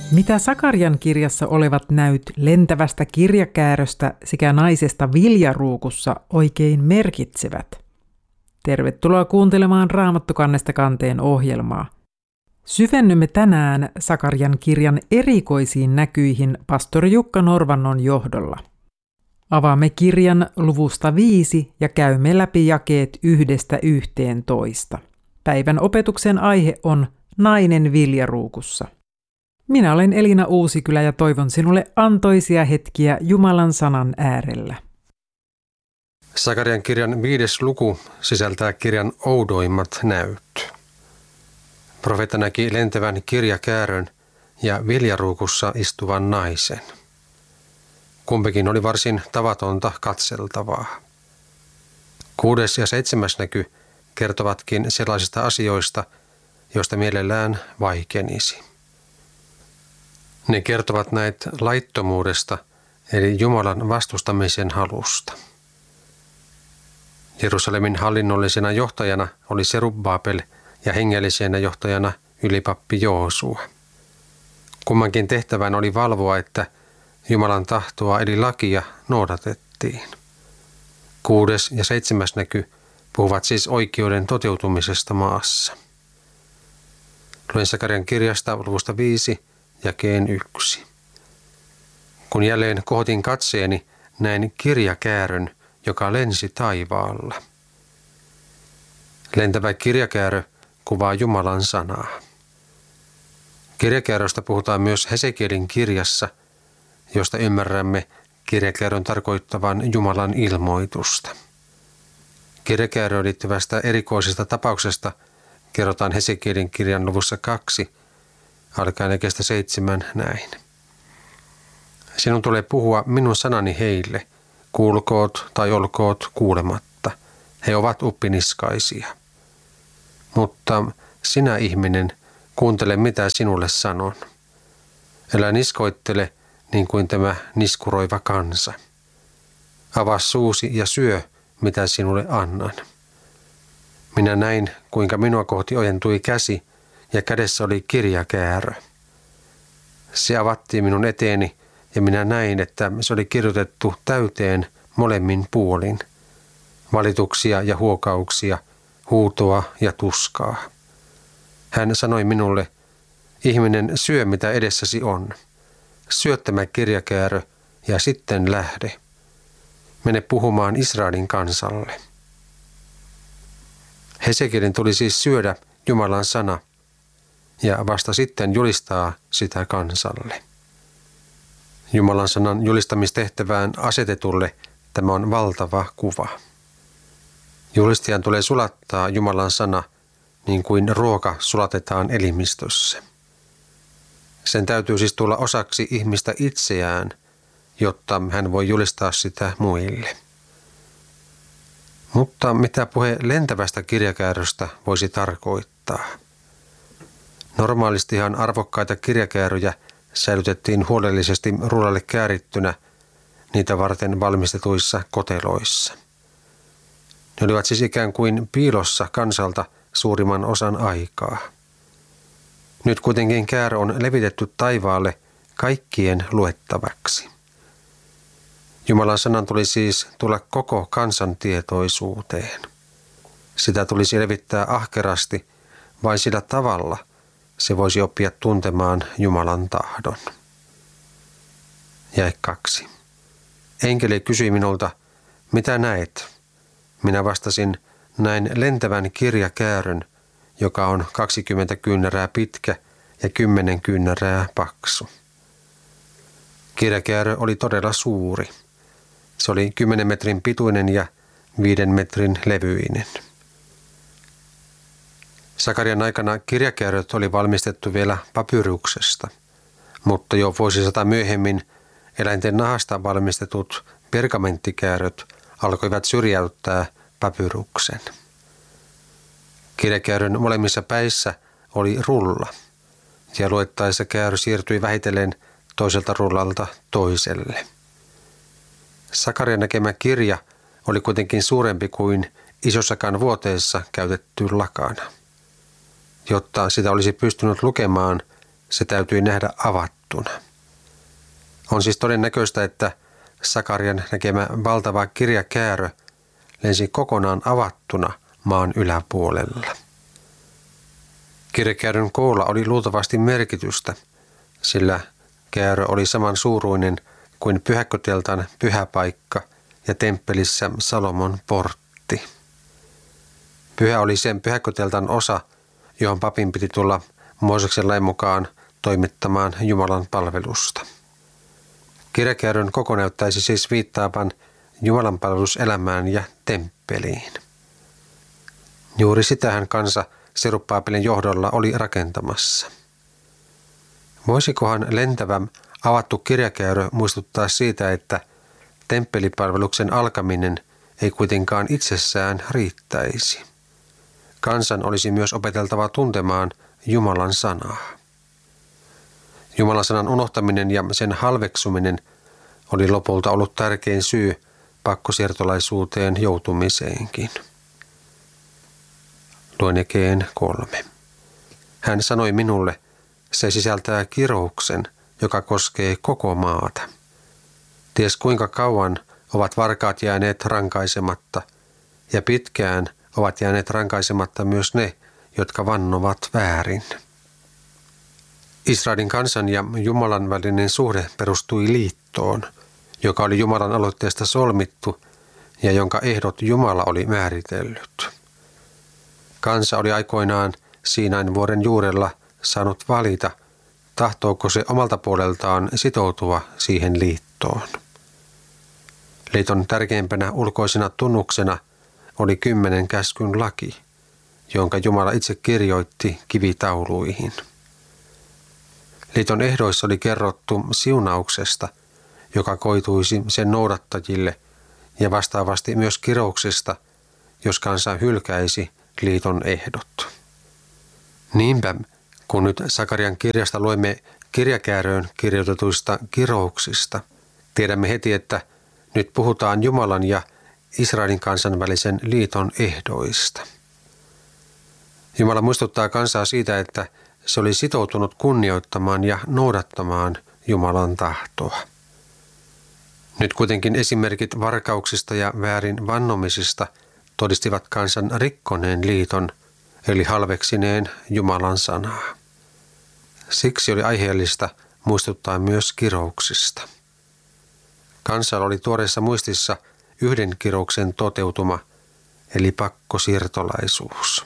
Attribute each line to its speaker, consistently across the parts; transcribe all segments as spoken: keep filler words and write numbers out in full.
Speaker 1: Mitä Sakarian kirjassa olevat näyt lentävästä kirjakääröstä sekä naisesta viljaruukussa oikein merkitsevät? Tervetuloa kuuntelemaan Raamattu kannesta kanteen ohjelmaa. Syvennymme tänään Sakarian kirjan erikoisiin näkyihin pastori Jukka Norvannon johdolla. Avaamme kirjan luvusta viisi ja käymme läpi jakeet yhdestä yhteentoista. Päivän opetuksen aihe on nainen viljaruukussa. Minä olen Elina Uusikylä ja toivon sinulle antoisia hetkiä Jumalan sanan äärellä.
Speaker 2: Sakarian kirjan viides luku sisältää kirjan oudoimmat näyt. Profeetta näki lentävän kirjakäärön ja viljaruukussa istuvan naisen. Kumpikin oli varsin tavatonta katseltavaa. Kuudes ja seitsemäs näky kertovatkin sellaisista asioista, joista mielellään vaikenisi. Ne kertovat näitä laittomuudesta, eli Jumalan vastustamisen halusta. Jerusalemin hallinnollisena johtajana oli Serubbabel ja hengellisenä johtajana ylipappi Joosua. Kummankin tehtävän oli valvoa, että Jumalan tahtoa eli lakia noudatettiin. Kuudes ja seitsemäs näky puhuvat siis oikeuden toteutumisesta maassa. Luen Sakarian kirjasta luvusta viisi jakeen yksi. Kun jälleen kohotin katseeni, näin kirjakäärön, joka lensi taivaalla. Lentävä kirjakäärö kuvaa Jumalan sanaa. Kirjakääröstä puhutaan myös Hesekielin kirjassa, josta ymmärrämme kirjakäärön tarkoittavan Jumalan ilmoitusta. Kirjakääröön liittyvästä erikoisesta tapauksesta kerrotaan Hesekielin kirjan luvussa kaksi, alkaen jakeesta seitsemän näin. Sinun tulee puhua minun sanani heille, kuulkoot tai olkoot kuulematta. He ovat uppiniskaisia. Mutta sinä ihminen, kuuntele mitä sinulle sanon. Älä niskoittele niin kuin tämä niskuroiva kansa. Avaa suusi ja syö, mitä sinulle annan. Minä näin, kuinka minua kohti ojentui käsi, ja kädessä oli kirjakäärö. Se avattiin minun eteeni, ja minä näin, että se oli kirjoitettu täyteen molemmin puolin. Valituksia ja huokauksia, huutoa ja tuskaa. Hän sanoi minulle, ihminen, syö mitä edessäsi on. Syö tämä kirjakäärö ja sitten lähde. Mene puhumaan Israelin kansalle. Hesekielin tuli siis syödä Jumalan sana ja vasta sitten julistaa sitä kansalle. Jumalan sanan julistamistehtävään asetetulle tämä on valtava kuva. Julistajan tulee sulattaa Jumalan sana niin kuin ruoka sulatetaan elimistössä. Sen täytyy siis tulla osaksi ihmistä itseään, jotta hän voi julistaa sitä muille. Mutta mitä puhe lentävästä kirjakääröstä voisi tarkoittaa? Normaalistihan arvokkaita kirjakääröjä säilytettiin huolellisesti rullalle käärittynä niitä varten valmistetuissa koteloissa. Ne olivat siis ikään kuin piilossa kansalta suurimman osan aikaa. Nyt kuitenkin käärö on levitetty taivaalle kaikkien luettavaksi. Jumalan sanan tuli siis tulla koko kansan tietoisuuteen. Sitä tulisi levittää ahkerasti, vain sillä tavalla se voisi oppia tuntemaan Jumalan tahdon. Jae kaksi. Enkeli kysyi minulta, mitä näet? Minä vastasin, näin lentävän kirjakäärön, joka on kaksikymmentä kyynärää pitkä ja kymmenen kyynärää paksu. Kirjakäärö oli todella suuri. Se oli kymmenen metrin pituinen ja viiden metrin levyinen. Sakarian aikana kirjakääröt oli valmistettu vielä papyruksesta, mutta jo vuosisata myöhemmin eläinten nahasta valmistetut pergamenttikääröt alkoivat syrjäyttää papyruksen. Kirjakäärön molemmissa päissä oli rulla, ja luettaessa käärö siirtyi vähitellen toiselta rullalta toiselle. Sakarian näkemä kirja oli kuitenkin suurempi kuin isossakaan vuoteessa käytetty lakana. Jotta sitä olisi pystynyt lukemaan, se täytyi nähdä avattuna. avattuna. On siis todennäköistä, että Sakarian näkemä valtava kirjakäärö lensi kokonaan avattuna maan yläpuolella. Kirjakäärön koolla oli luultavasti merkitystä, sillä käärö oli saman suuruinen kuin pyhäkköteltan pyhäpaikka ja temppelissä Salomon portti. Pyhä oli sen pyhäkköteltan osa, johon papin piti tulla Mooseksen lain mukaan toimittamaan Jumalan palvelusta. Kirjakäärön koko näyttäisi siis viittaavan Jumalan palveluselämään ja temppeliin. Juuri sitähän kansa Serubbaabelin johdolla oli rakentamassa. Voisikohan lentävä avattu kirjakäärö muistuttaa siitä, että temppelipalveluksen alkaminen ei kuitenkaan itsessään riittäisi. Kansan olisi myös opeteltava tuntemaan Jumalan sanaa. Jumalan sanan unohtaminen ja sen halveksuminen oli lopulta ollut tärkein syy pakkosiirtolaisuuteen joutumiseenkin. Luen jakeen kolme. Hän sanoi minulle, se sisältää kirouksen, joka koskee koko maata. Ties kuinka kauan ovat varkaat jääneet rankaisematta, ja pitkään ovat jääneet rankaisematta myös ne, jotka vannovat väärin. Israelin kansan ja Jumalan välinen suhde perustui liittoon, joka oli Jumalan aloitteesta solmittu ja jonka ehdot Jumala oli määritellyt. Kansa oli aikoinaan Siinain vuoren juurella saanut valita, tahtooko se omalta puoleltaan sitoutua siihen liittoon. Liiton tärkeimpänä ulkoisena tunnuksena oli kymmenen käskyn laki, jonka Jumala itse kirjoitti kivitauluihin. Liiton ehdoissa oli kerrottu siunauksesta, joka koituisi sen noudattajille, ja vastaavasti myös kirouksesta, jos kansa hylkäisi liiton ehdot. Niinpä, kun nyt Sakarian kirjasta luemme kirjakääröön kirjoitetuista kirouksista, tiedämme heti, että nyt puhutaan Jumalan ja Israelin kansan välisen liiton ehdoista. Jumala muistuttaa kansaa siitä, että se oli sitoutunut kunnioittamaan ja noudattamaan Jumalan tahtoa. Nyt kuitenkin esimerkit varkauksista ja väärin vannomisista todistivat kansan rikkoneen liiton, eli halveksineen Jumalan sanaa. Siksi oli aiheellista muistuttaa myös kirouksista. Kansalla oli tuoreessa muistissa yhden kirouksen toteutuma, eli pakkosiirtolaisuus.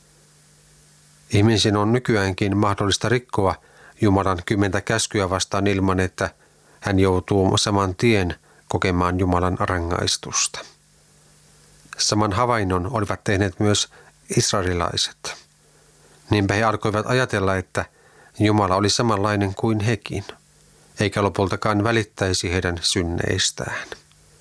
Speaker 2: Ihmisen on nykyäänkin mahdollista rikkoa Jumalan kymmentä käskyä vastaan ilman, että hän joutuu saman tien kokemaan Jumalan rangaistusta. Saman havainnon olivat tehneet myös israelilaiset. Niinpä he alkoivat ajatella, että Jumala oli samanlainen kuin hekin, eikä lopultakaan välittäisi heidän synneistään.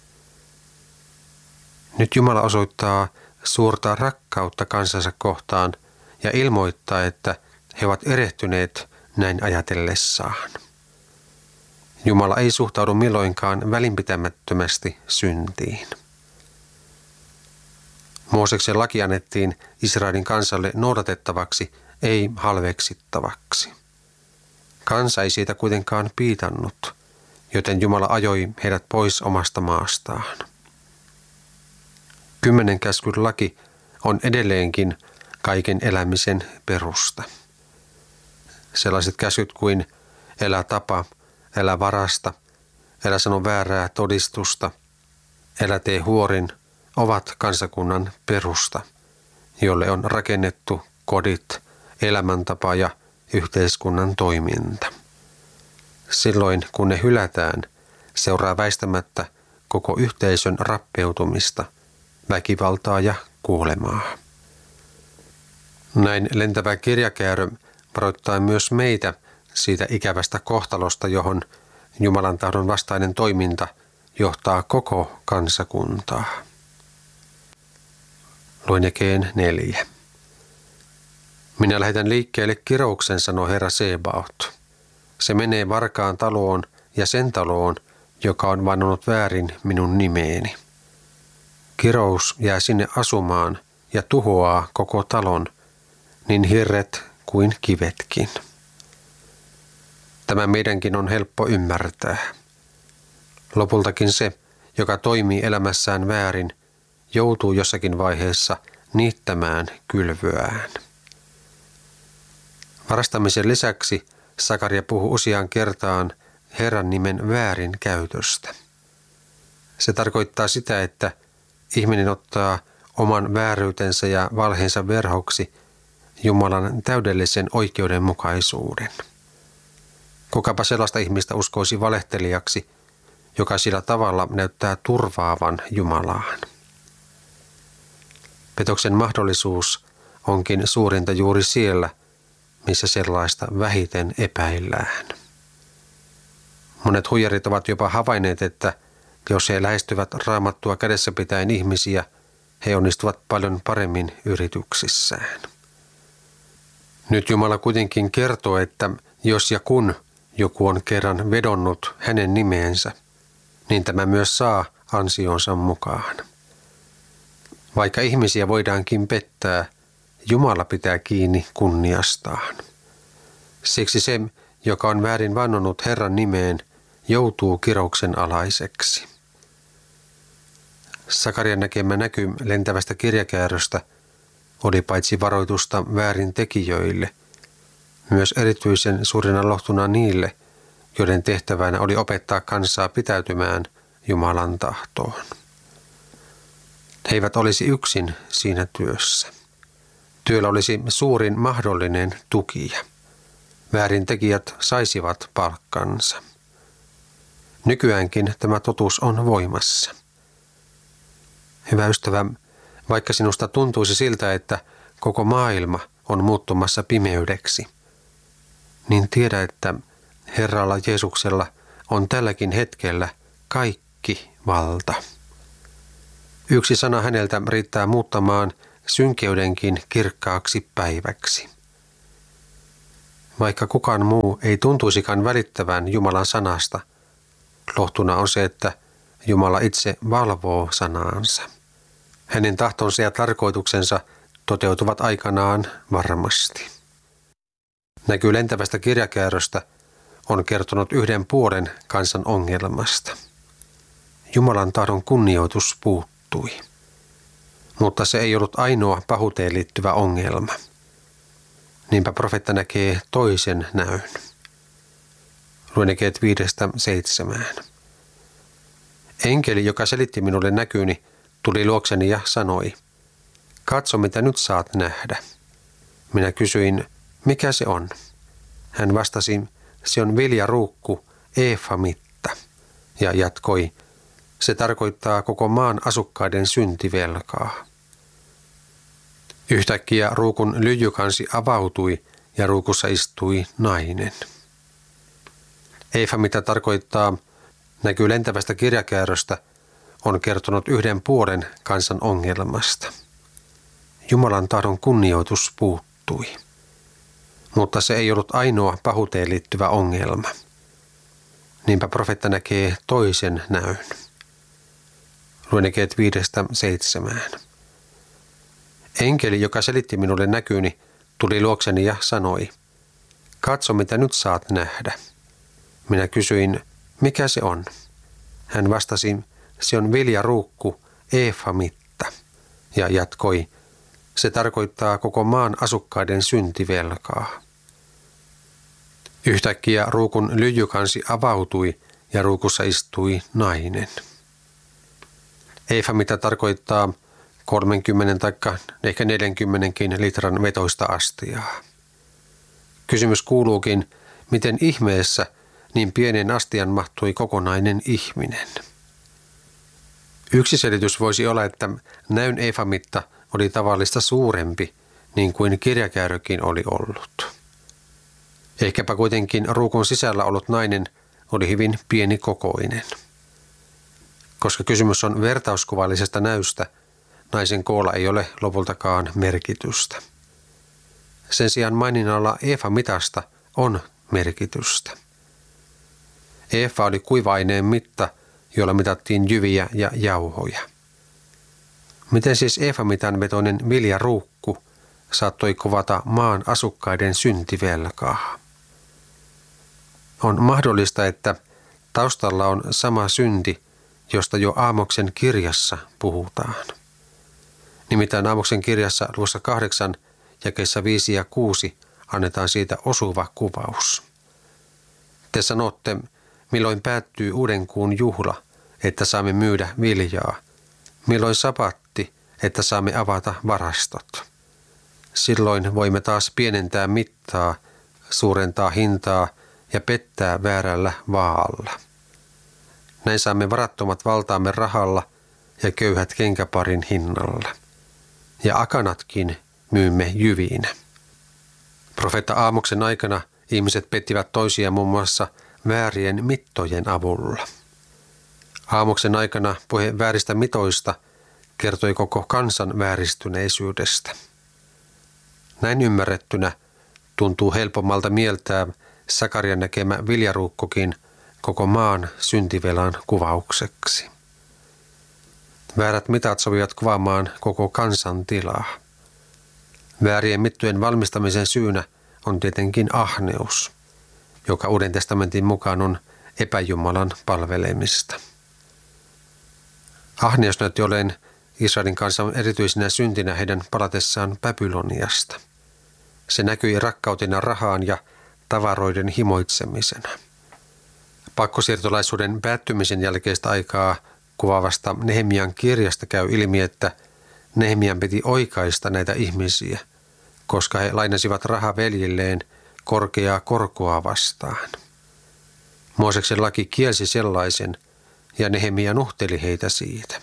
Speaker 2: Nyt Jumala osoittaa suurta rakkautta kansansa kohtaan ja ilmoittaa, että he ovat erehtyneet näin ajatellessaan. Jumala ei suhtaudu milloinkaan välinpitämättömästi syntiin. Mooseksen laki annettiin Israelin kansalle noudatettavaksi, ei halveksittavaksi. Kansa ei siitä kuitenkaan piitannut, joten Jumala ajoi heidät pois omasta maastaan. Kymmenen käskyn laki on edelleenkin kaiken elämisen perusta. Sellaiset käskyt kuin älä tapa, älä varasta, älä sano väärää todistusta, älä tee huorin, ovat kansakunnan perusta, jolle on rakennettu kodit, elämäntapa ja yhteiskunnan toiminta. Silloin kun ne hylätään, seuraa väistämättä koko yhteisön rappeutumista, väkivaltaa ja kuolemaa. Näin lentävä kirjakäärö varoittaa myös meitä siitä ikävästä kohtalosta, johon Jumalan tahdon vastainen toiminta johtaa koko kansakuntaa. Luen jakeen neljä. Minä lähetän liikkeelle kirouksen, sanoo Herra Sebaot. Se menee varkaan taloon ja sen taloon, joka on vannonut väärin minun nimeeni. Kirous jää sinne asumaan ja tuhoaa koko talon, niin hirret kuin kivetkin. Tämä meidänkin on helppo ymmärtää. Lopultakin se, joka toimii elämässään väärin, joutuu jossakin vaiheessa niittämään kylvyään. Varastamisen lisäksi Sakaria puhuu useaan kertaan Herran nimen väärinkäytöstä. Se tarkoittaa sitä, että ihminen ottaa oman vääryytensä ja valheensa verhoksi Jumalan täydellisen oikeudenmukaisuuden. Kukapa sellaista ihmistä uskoisi valehtelijaksi, joka sillä tavalla näyttää turvaavan Jumalaan. Petoksen mahdollisuus onkin suurinta juuri siellä, missä sellaista vähiten epäillään. Monet huijarit ovat jopa havainneet, että jos he lähestyvät Raamattua kädessä pitäen ihmisiä, he onnistuvat paljon paremmin yrityksissään. Nyt Jumala kuitenkin kertoo, että jos ja kun joku on kerran vedonnut hänen nimeensä, niin tämä myös saa ansionsa mukaan. Vaikka ihmisiä voidaankin pettää, Jumala pitää kiinni kunniastaan. Siksi se, joka on väärin vannonut Herran nimeen, joutuu kirouksen alaiseksi. Sakarian näkemä näky lentävästä kirjakääröstä oli paitsi varoitusta väärin tekijöille, myös erityisen suurina lohtuna niille, joiden tehtävänä oli opettaa kansaa pitäytymään Jumalan tahtoon. He eivät olisi yksin siinä työssä. Työllä olisi suurin mahdollinen tukija. Väärintekijät saisivat palkkansa. Nykyäänkin tämä totuus on voimassa. Hyvä ystävä, vaikka sinusta tuntuisi siltä, että koko maailma on muuttumassa pimeydeksi, niin tiedä, että Herralla Jeesuksella on tälläkin hetkellä kaikki valta. Yksi sana häneltä riittää muuttamaan synkeydenkin kirkkaaksi päiväksi. Vaikka kukaan muu ei tuntuisikaan välittävän Jumalan sanasta, lohtuna on se, että Jumala itse valvoo sanaansa. Hänen tahtonsa ja tarkoituksensa toteutuvat aikanaan varmasti. Näky lentävästä kirjakääröstä on kertonut yhden puolen kansan ongelmasta. Jumalan tahdon kunnioitus puuttui. Mutta se ei ollut ainoa pahuuteen liittyvä ongelma. Niinpä profeetta näkee toisen näyn. Luen jakeet viidestä seitsemään. Enkeli, joka selitti minulle näkyni, tuli luokseni ja sanoi, katso mitä nyt saat nähdä. Minä kysyin, mikä se on? Hän vastasi, se on viljaruukku Eefamitta, ja jatkoi, se tarkoittaa koko maan asukkaiden syntivelkaa. Yhtäkkiä ruukun lyijykansi avautui ja ruukussa istui nainen. Eefamitta tarkoittaa, näky lentävästä kirjakääröstä, on kertonut yhden puolen kansan ongelmasta. Jumalan tahdon kunnioitus puuttui. Mutta se ei ollut ainoa pahuuteen liittyvä ongelma. Niinpä profeetta näkee toisen näyn. Luen jakeet viidestä seitsemään. Enkeli, joka selitti minulle näkyni, tuli luokseni ja sanoi, katso mitä nyt saat nähdä. Minä kysyin, mikä se on? Hän vastasi, se on viljaruukku Eefamitta, ja jatkoi, se tarkoittaa koko maan asukkaiden syntivelkaa. Yhtäkkiä ruukun lyijykansi avautui ja ruukussa istui nainen. Eefamitta tarkoittaa kolmekymmentä tai ehkä neljäkymmentäkin litran vetoista astiaa. Kysymys kuuluukin, miten ihmeessä niin pienen astian mahtui kokonainen ihminen. Yksi selitys voisi olla, että näyn Eefamitta oli tavallista suurempi, niin kuin kirjakäärökin oli ollut. Ehkäpä kuitenkin ruukun sisällä ollut nainen oli hyvin pienikokoinen. Koska kysymys on vertauskuvallisesta näystä, naisen koolla ei ole lopultakaan merkitystä. Sen sijaan maininnalla Eefamitasta on merkitystä. Eefa oli kuiva-aineen mitta, jolla mitattiin jyviä ja jauhoja. Miten siis Eefamitan vetoinen viljaruukku saattoi kovata maan asukkaiden syntivelkaa? On mahdollista, että taustalla on sama synti, josta jo Aamoksen kirjassa puhutaan. Nimittäin Aamoksen kirjassa luvussa kahdeksan, jakeissa viisi ja kuusi annetaan siitä osuva kuvaus. Te sanotte, milloin päättyy uuden kuun juhla, että saamme myydä viljaa, milloin sapatti, että saamme avata varastot. Silloin voimme taas pienentää mittaa, suurentaa hintaa ja pettää väärällä vaalla. Näin saamme varattomat valtaamme rahalla ja köyhät kenkäparin hinnalla. Ja akanatkin myymme jyviinä. Profeetta Aamoksen aikana ihmiset pettivät toisia muun muassa väärien mittojen avulla. Aamoksen aikana puhe vääristä mitoista kertoi koko kansan vääristyneisyydestä. Näin ymmärrettynä tuntuu helpommalta mieltää Sakarian näkemä viljaruukkokin koko maan syntivelan kuvaukseksi. Väärät mitat sopivat kuvaamaan koko kansan tilaa. Väärien mittojen valmistamisen syynä on tietenkin ahneus, joka Uuden testamentin mukaan on epäjumalan palvelemista. Ahneus näytti olleen Israelin kansan erityisenä syntinä heidän palatessaan Babyloniasta. Se näkyi rakkautena rahaan ja tavaroiden himoitsemisena. Pakkosiirtolaisuuden päättymisen jälkeistä aikaa kuvaavasta Nehemian kirjasta käy ilmi, että Nehemian piti oikaista näitä ihmisiä, koska he lainasivat rahaa veljilleen korkeaa korkoa vastaan. Mooseksen laki kielsi sellaisen, ja Nehemia nuhteli heitä siitä.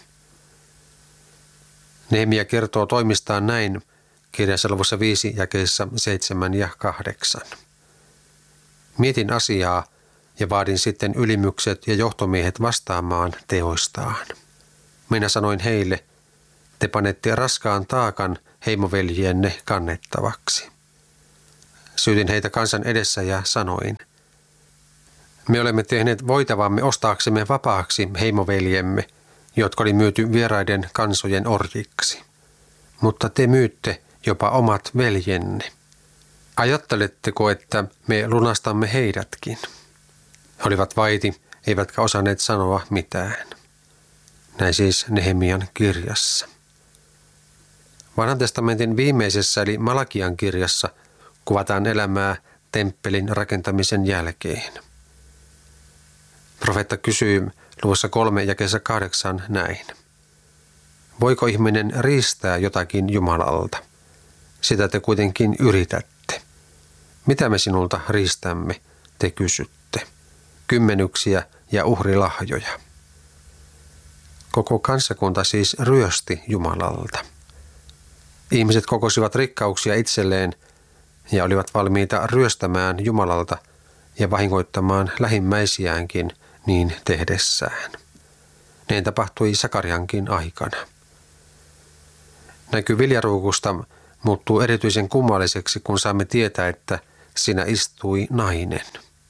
Speaker 2: Nehemia kertoo toimistaan näin kirjassa luvussa viisi jakeissa seitsemän ja kahdeksan. Mietin asiaa ja vaadin sitten ylimykset ja johtomiehet vastaamaan teoistaan. Minä sanoin heille, te panette raskaan taakan heimoveljienne kannettavaksi. Syytin heitä kansan edessä ja sanoin, me olemme tehneet voitavamme ostaaksemme vapaaksi heimoveljemme, jotka oli myyty vieraiden kansojen orjiksi. Mutta te myytte jopa omat veljenne. Ajatteletteko, että me lunastamme heidätkin? He olivat vaiti, eivätkä osanneet sanoa mitään. Näin siis Nehemian kirjassa. Vanhan testamentin viimeisessä eli Malakian kirjassa kuvataan elämää temppelin rakentamisen jälkeen. Profeetta kysyy luvussa kolme jakeessa kahdeksan näin. Voiko ihminen riistää jotakin Jumalalta? Sitä te kuitenkin yritätte. Mitä me sinulta riistämme, te kysytte? Kymmenyksiä ja uhrilahjoja. Koko kansakunta siis ryösti Jumalalta. Ihmiset kokosivat rikkauksia itselleen ja olivat valmiita ryöstämään Jumalalta ja vahingoittamaan lähimmäisiäänkin niin tehdessään. Näin tapahtui Sakariankin aikana. Näky viljaruukusta muuttuu erityisen kummalliseksi, kun saamme tietää, että siinä istui nainen.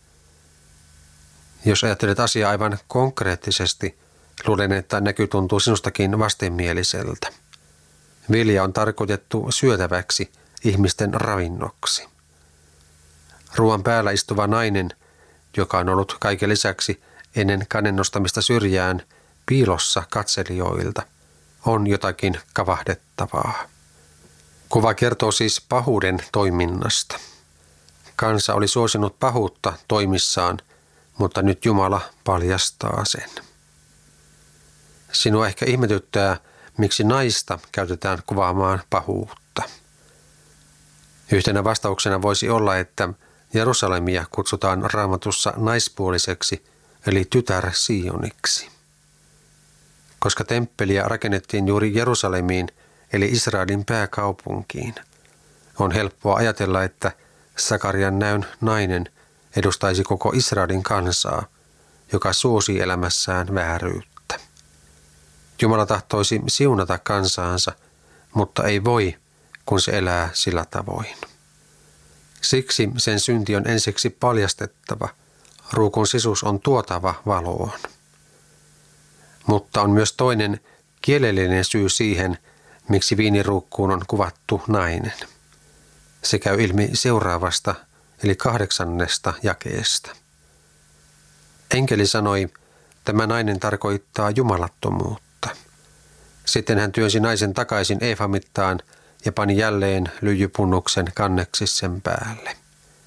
Speaker 2: Jos ajattelet asiaa aivan konkreettisesti, luulen, että näky tuntuu sinustakin vastenmieliseltä. Vilja on tarkoitettu syötäväksi ihmisten ravinnoksi. Ruoan päällä istuva nainen, joka on ollut kaiken lisäksi ennen kannen nostamista syrjään piilossa katselijoilta, on jotakin kavahdettavaa. Kuva kertoo siis pahuuden toiminnasta. Kansa oli suosinut pahuutta toimissaan, mutta nyt Jumala paljastaa sen. Sinua ehkä ihmetyttää, miksi naista käytetään kuvaamaan pahuutta. Yhtenä vastauksena voisi olla, että Jerusalemia kutsutaan Raamatussa naispuoliseksi, eli tytär Sioniksi. Koska temppeliä rakennettiin juuri Jerusalemiin, eli Israelin pääkaupunkiin, on helppoa ajatella, että Sakarian näyn nainen edustaisi koko Israelin kansaa, joka suosii elämässään vääryyttä. Jumala tahtoisi siunata kansaansa, mutta ei voi, kun se elää sillä tavoin. Siksi sen synti on ensiksi paljastettava, ruukun sisus on tuotava valoon. Mutta on myös toinen kielellinen syy siihen, miksi viiniruukkuun on kuvattu nainen. Se käy ilmi seuraavasta, eli kahdeksannesta jakeesta. Enkeli sanoi, tämä nainen tarkoittaa jumalattomuutta. Sitten hän työnsi naisen takaisin eefamittaan ja pani jälleen lyijypunnuksen kanneksi sen päälle.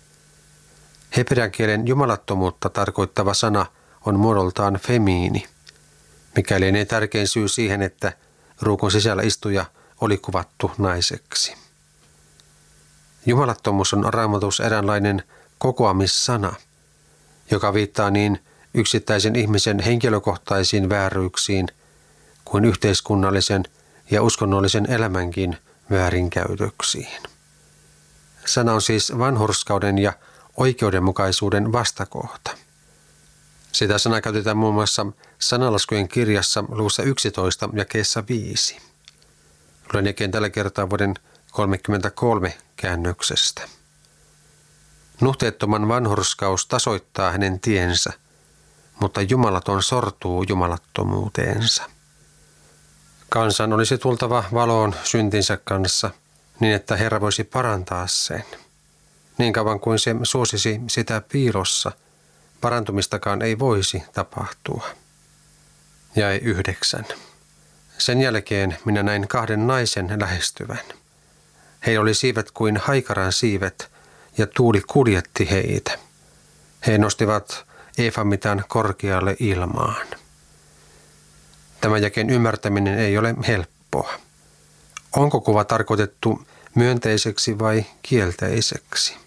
Speaker 2: Hebrean kielen jumalattomuutta tarkoittava sana on muodoltaan femiini, mikä lienee tärkein syy siihen, että ruukun sisällä istuja oli kuvattu naiseksi. Jumalattomuus on Raamatussa eräänlainen kokoamissana, joka viittaa niin yksittäisen ihmisen henkilökohtaisiin vääryyksiin kuin yhteiskunnallisen ja uskonnollisen elämänkin väärinkäytöksiin. Sana on siis vanhurskauden ja oikeudenmukaisuuden vastakohta. Sitä sanaa käytetään muun muassa Sananlaskujen kirjassa luvussa yksitoista jakeessa viisi. Luen jakeen tällä kertaa vuoden kolmekymmentäkolme käännöksestä. Nuhteettoman vanhurskaus tasoittaa hänen tiensä, mutta jumalaton sortuu jumalattomuuteensa. Kansan olisi tultava valoon syntinsä kanssa, niin että Herra voisi parantaa sen. Niin kauan kuin se suosisi sitä piilossa, parantumistakaan ei voisi tapahtua. Jae yhdeksän. Sen jälkeen minä näin kahden naisen lähestyvän. Heillä oli siivet kuin haikaran siivet, ja tuuli kuljetti heitä. He nostivat eefamitan korkealle ilmaan. Tämän jakeen ymmärtäminen ei ole helppoa. Onko kuva tarkoitettu myönteiseksi vai kielteiseksi?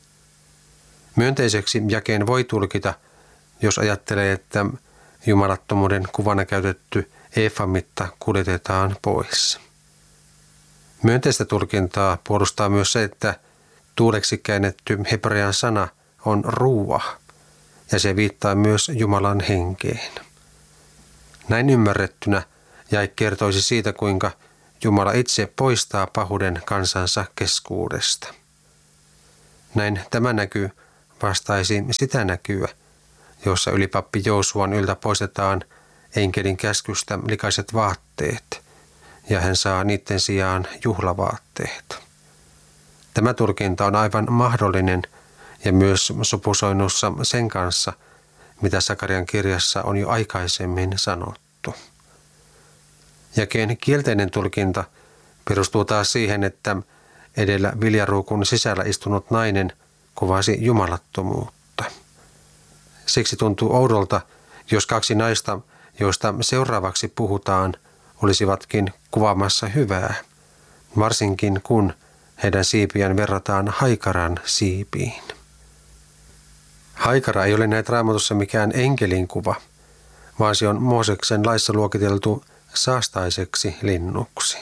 Speaker 2: Myönteiseksi jakeen voi tulkita, jos ajattelee, että jumalattomuuden kuvana käytetty eefamitta kuljetetaan pois. Myönteistä tulkintaa puolustaa myös se, että tuuleksi käännetty hebrean sana on ruuah, ja se viittaa myös Jumalan henkeen. Näin ymmärrettynä jae kertoisi siitä, kuinka Jumala itse poistaa pahuuden kansansa keskuudesta. Näin tämä näky vastaisi sitä näkyä, jossa ylipappi Joosuan yltä poistetaan enkelin käskystä likaiset vaatteet, ja hän saa niiden sijaan juhlavaatteet. Tämä tulkinta on aivan mahdollinen ja myös sopusoinnussa sen kanssa, mitä Sakarian kirjassa on jo aikaisemmin sanottu. Jakeen kielteinen tulkinta perustuu taas siihen, että edellä viljaruukun sisällä istunut nainen kuvasi jumalattomuutta. Siksi tuntuu oudolta, jos kaksi naista, joista seuraavaksi puhutaan, olisivatkin kuvaamassa hyvää, varsinkin kun heidän siipiään verrataan haikaran siipiin. Haikara ei ole näitä Raamatussa mikään enkelin kuva, vaan se on Mooseksen laissa luokiteltu saastaiseksi linnuksi.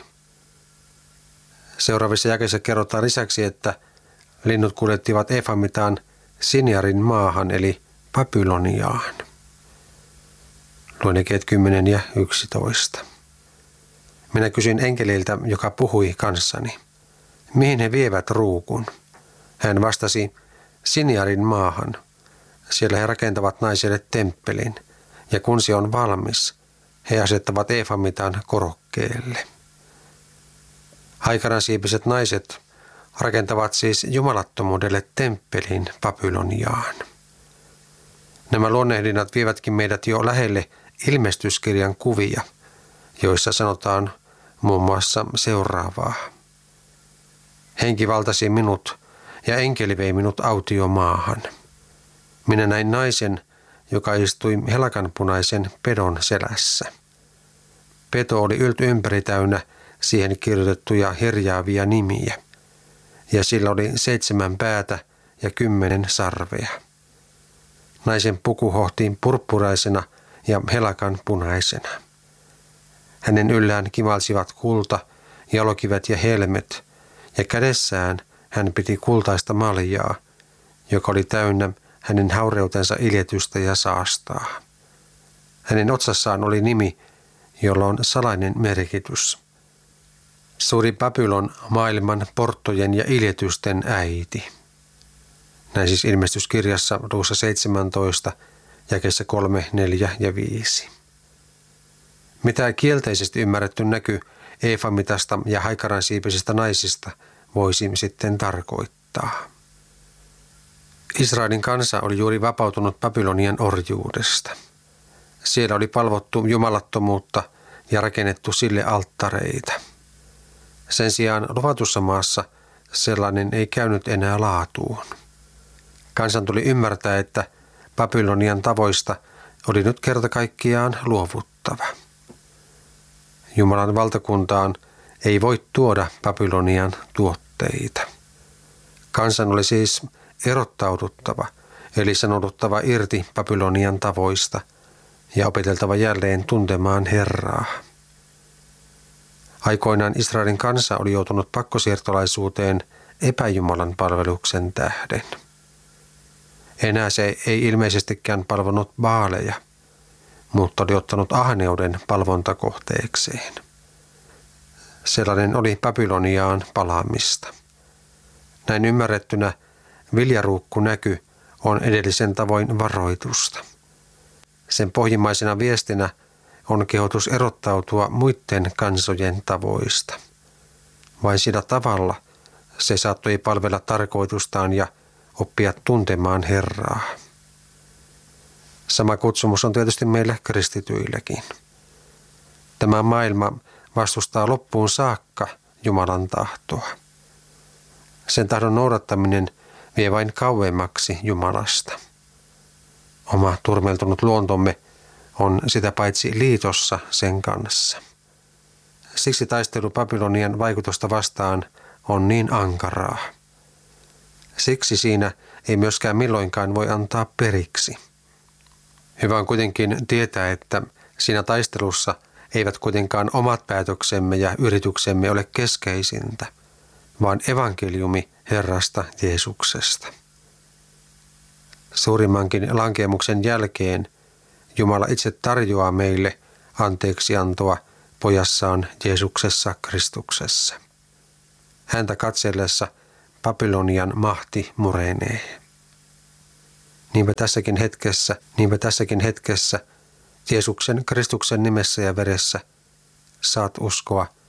Speaker 2: Seuraavissa jakeissa kerrotaan lisäksi, että linnut kuljettivat eefamitaan Siniarin maahan eli Babyloniaan. Luen jakeet kymmenen ja yksitoista. Minä kysyin enkeliltä, joka puhui kanssani, mihin he vievät ruukun. Hän vastasi, Siniarin maahan. Siellä he rakentavat naiselle temppelin, ja kun se on valmis, he asettavat eefamitan korokkeelle. Haikaran siipiset naiset rakentavat siis jumalattomuudelle temppelin Babyloniaan. Nämä luonnehdinnat vievätkin meidät jo lähelle ilmestyskirjan kuvia, joissa sanotaan muun muassa seuraavaa. Henki valtasi minut ja enkeli vei minut autiomaahan. Minä näin naisen, joka istui helakanpunaisen pedon selässä. Peto oli ylt ympäri täynnä siihen kirjoitettuja herjaavia nimiä, ja sillä oli seitsemän päätä ja kymmenen sarvea. Naisen puku hohtiin purppuraisena ja helakan punaisena. Hänen yllään kimalsivat kulta, jalokivet ja helmet, ja kädessään hän piti kultaista maljaa, joka oli täynnä hänen haureutensa iljetystä ja saastaa. Hänen otsassaan oli nimi, jolla on salainen merkitys. Suuri Babylon, maailman porttojen ja iljetysten äiti. Näin siis ilmestyskirjassa luvussa seitsemäntoista, jakeissa kolme, neljä ja viisi. Mitä kielteisesti ymmärretty näky eefamitasta ja haikaran siipisistä naisista voisi sitten tarkoittaa? Israelin kansa oli juuri vapautunut Babylonian orjuudesta. Siellä oli palvottu jumalattomuutta ja rakennettu sille alttareita. Sen sijaan luvatussa maassa sellainen ei käynyt enää laatuun. Kansan tuli ymmärtää, että Babylonian tavoista oli nyt kerta kaikkiaan luovuttava. Jumalan valtakuntaan ei voi tuoda Babylonian tuotteita. Kansan oli siis erottauduttava, eli sanouduttava irti Babylonian tavoista ja opeteltava jälleen tuntemaan Herraa. Aikoinaan Israelin kansa oli joutunut pakkosiirtolaisuuteen epäjumalan palveluksen tähden. Enää se ei ilmeisestikään palvonut baaleja, mutta oli ottanut ahneuden palvontakohteekseen. Sellainen oli Babyloniaan palaamista. Näin ymmärrettynä viljaruukkunäky on edellisen tavoin varoitusta. Sen pohjimmaisena viestinä on kehotus erottautua muiden kansojen tavoista. Vain sillä tavalla se saattoi palvella tarkoitustaan ja oppia tuntemaan Herraa. Sama kutsumus on tietysti meille kristityilläkin. Tämä maailma vastustaa loppuun saakka Jumalan tahtoa. Sen tahdon noudattaminen vie vain kauemmaksi Jumalasta. Oma turmeltunut luontomme on sitä paitsi liitossa sen kanssa. Siksi taistelu Babylonian vaikutusta vastaan on niin ankaraa. Siksi siinä ei myöskään milloinkaan voi antaa periksi. Hyvä on kuitenkin tietää, että siinä taistelussa eivät kuitenkaan omat päätöksemme ja yrityksemme ole keskeisintä, vaan evankeliumi Herrasta Jeesuksesta. Suurimmankin lankeemuksen jälkeen Jumala itse tarjoaa meille anteeksiantoa pojassaan Jeesuksessa Kristuksessa. Häntä katsellessa Babylonian mahti murenee. Niinpä tässäkin hetkessä, niinpä tässäkin hetkessä Jeesuksen Kristuksen nimessä ja veressä saat uskoa